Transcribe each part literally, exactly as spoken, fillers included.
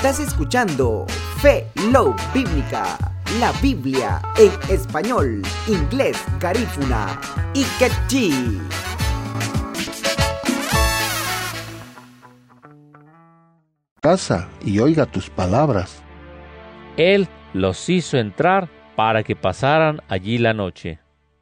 Estás escuchando Fe Love Bíblica, la Biblia en español, inglés, garífuna y quechí. Casa y oiga tus palabras. Él los hizo entrar para que pasaran allí la noche.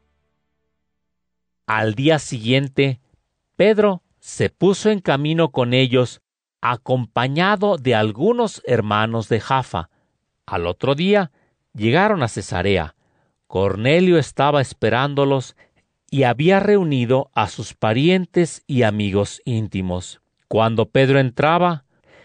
Al día siguiente, Pedro se puso en camino con ellos, acompañado de algunos hermanos de Jafa. Al otro día, llegaron a Cesarea. Cornelio estaba esperándolos y había reunido a sus parientes y amigos íntimos. Cuando Pedro entraba,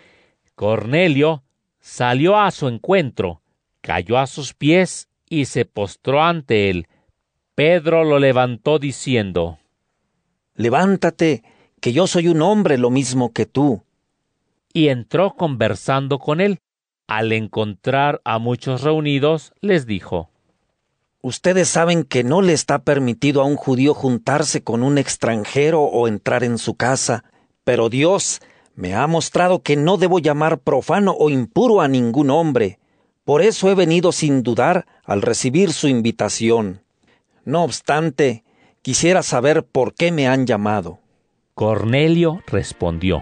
Cornelio salió a su encuentro, cayó a sus pies y se postró ante él. Pedro lo levantó diciendo: «Levántate, que yo soy un hombre lo mismo que tú». Y entró conversando con él. Al encontrar a muchos reunidos, les dijo: «Ustedes saben que no le está permitido a un judío juntarse con un extranjero o entrar en su casa, pero Dios me ha mostrado que no debo llamar profano o impuro a ningún hombre. Por eso he venido sin dudar al recibir su invitación. No obstante, quisiera saber por qué me han llamado». Cornelio respondió: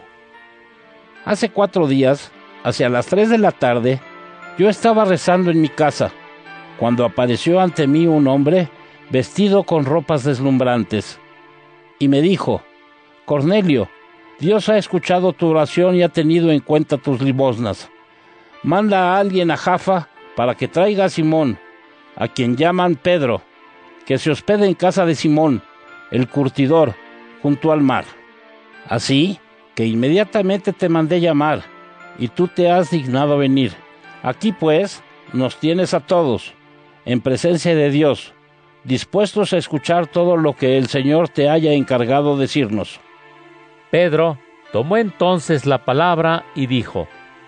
Hace cuatro días, hacia las tres de la tarde, yo estaba rezando en mi casa, cuando apareció ante mí un hombre vestido con ropas deslumbrantes, y me dijo: «Cornelio, Dios ha escuchado tu oración y ha tenido en cuenta tus limosnas. Manda a alguien a Jafa para que traiga a Simón, a quien llaman Pedro, que se hospede en casa de Simón, el curtidor, junto al mar». Así que inmediatamente te mandé llamar, y tú te has dignado venir. Aquí pues nos tienes a todos, en presencia de Dios, dispuestos a escuchar todo lo que el Señor te haya encargado decirnos. Pedro tomó entonces la palabra y dijo: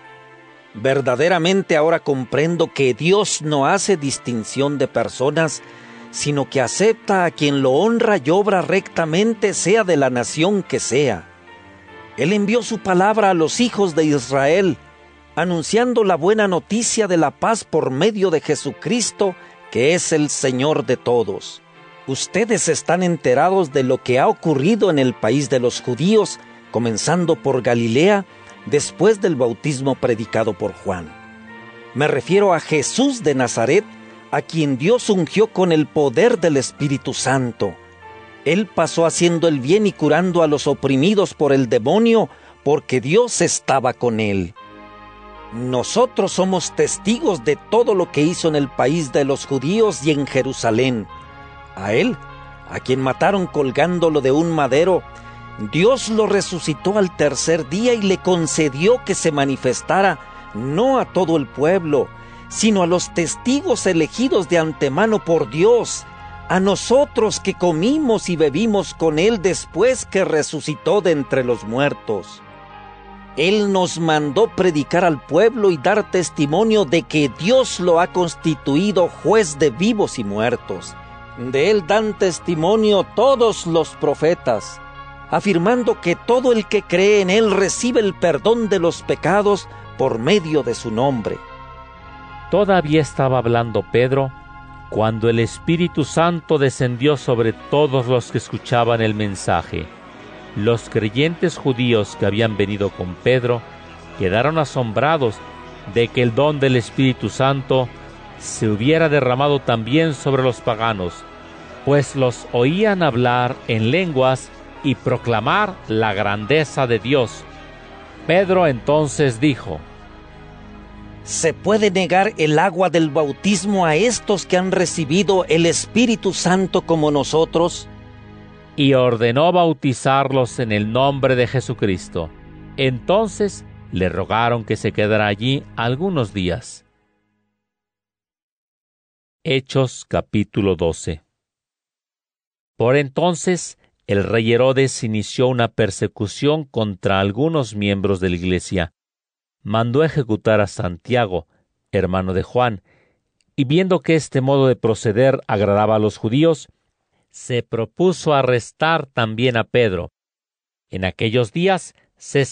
«Verdaderamente ahora comprendo que Dios no hace distinción de personas, sino que acepta a quien lo honra y obra rectamente, sea de la nación que sea. Él envió su palabra a los hijos de Israel, anunciando la buena noticia de la paz por medio de Jesucristo, que es el Señor de todos. Ustedes están enterados de lo que ha ocurrido en el país de los judíos, comenzando por Galilea, después del bautismo predicado por Juan. Me refiero a Jesús de Nazaret, a quien Dios ungió con el poder del Espíritu Santo. Él pasó haciendo el bien y curando a los oprimidos por el demonio, porque Dios estaba con él. Nosotros somos testigos de todo lo que hizo en el país de los judíos y en Jerusalén. A él, a quien mataron colgándolo de un madero, Dios lo resucitó al tercer día y le concedió que se manifestara no a todo el pueblo, sino a los testigos elegidos de antemano por Dios, a nosotros que comimos y bebimos con él después que resucitó de entre los muertos. Él nos mandó predicar al pueblo y dar testimonio de que Dios lo ha constituido juez de vivos y muertos. De él dan testimonio todos los profetas, afirmando que todo el que cree en él recibe el perdón de los pecados por medio de su nombre». Todavía estaba hablando Pedro cuando el Espíritu Santo descendió sobre todos los que escuchaban el mensaje. Los creyentes judíos que habían venido con Pedro quedaron asombrados de que el don del Espíritu Santo se hubiera derramado también sobre los paganos, pues los oían hablar en lenguas y proclamar la grandeza de Dios. Pedro entonces dijo: ¿Se puede negar el agua del bautismo a estos que han recibido el Espíritu Santo como nosotros? Y ordenó bautizarlos en el nombre de Jesucristo. Entonces le rogaron que se quedara allí algunos días. Hechos capítulo doce. Por entonces el rey Herodes inició una persecución contra algunos miembros de la iglesia. Mandó ejecutar a Santiago, hermano de Juan, y viendo que este modo de proceder agradaba a los judíos, se propuso arrestar también a Pedro. En aquellos días se